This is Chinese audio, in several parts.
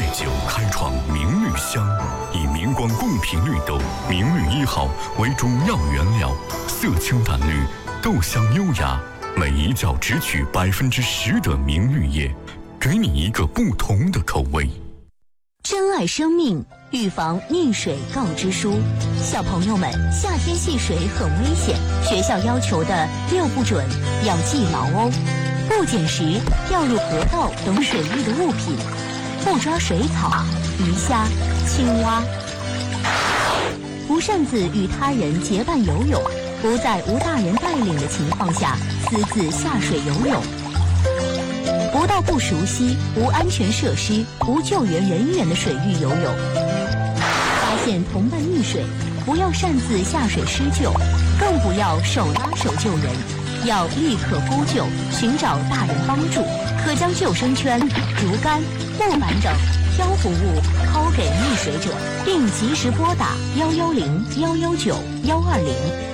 酒开创明绿香，以明光贡品绿豆明绿1号为主要原料，色清淡绿，豆香优雅，每一角只取10%的明绿叶，给你一个不同的口味。 珍爱生命，预防溺水告知书。小朋友们，夏天戏水很危险，学校要求的6不准要记牢哦。不捡拾掉入河道等水域的物品，不抓水草、鱼虾、青蛙，不擅自与他人结伴游泳，不在无大人带领的情况下私自下水游泳，不到不熟悉、无安全设施、无救援人员的水域游泳。发现同伴溺水，不要擅自下水施救，更不要手拉手救人，要立刻呼救，寻找大人帮助。可将救生圈、竹竿、木板等漂浮物抛给溺水者，并及时拨打110、119、120。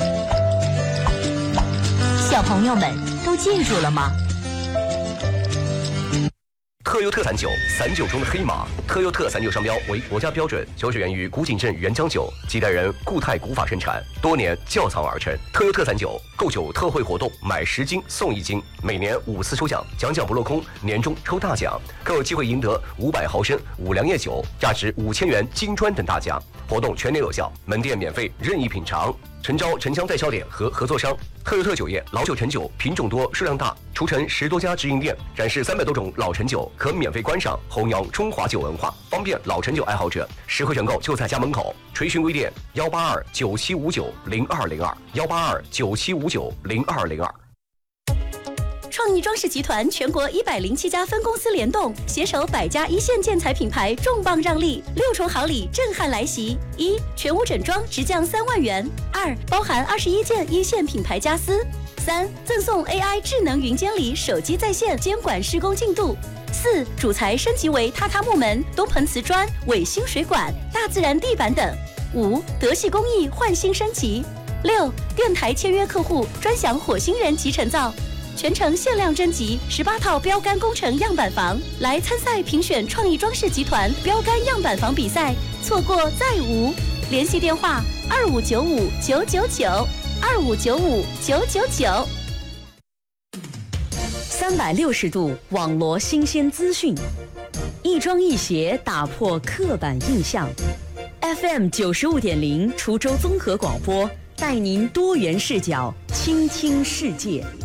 小朋友们都记住了吗？ 特优特散酒，散酒中的黑马。特优特散酒商标为国家标准，酒水源于古井镇原浆酒，几代人固态古法生产，多年窖藏而成。特优特散酒购酒特惠活动，买10斤送1斤，每年5次抽奖，奖不落空，年终抽大奖，更有机会赢得500毫升五粮液酒，价值5000元金砖等大奖。活动全年有效，门店免费任意品尝。诚招城乡代销点和合作商。特优特酒业老酒陈酒品种多，数量大，除城10多家直营店，展示300多种老陈酒，可免费观赏，弘扬中华酒文化，方便老陈酒爱好者。实惠选购就在家门口。垂询微店18297590201，18297590202。 创意装饰集团全国107家分公司联动，携手100家一线建材品牌，重磅让利，6重好礼震撼来袭：1. 全屋整装直降3万元；2. 包含21件一线品牌家私；3. 赠送 AI 智能云监理手机在线监管施工进度；4. 主材升级为榻榻木门、东盆瓷砖、伟星水管、大自然地板等；5. 德系工艺焕新升级；6. 电台签约客户专享火星人集成灶。全程限量征集18套标杆工程样板房，来参赛评选创意装饰集团标杆样板房比赛，错过再无。联系电话2595-999，2595-999。 360度网罗新鲜资讯，一庄一协打破刻板印象。FM 95.0滁州综合广播，带您多元视角倾听世界。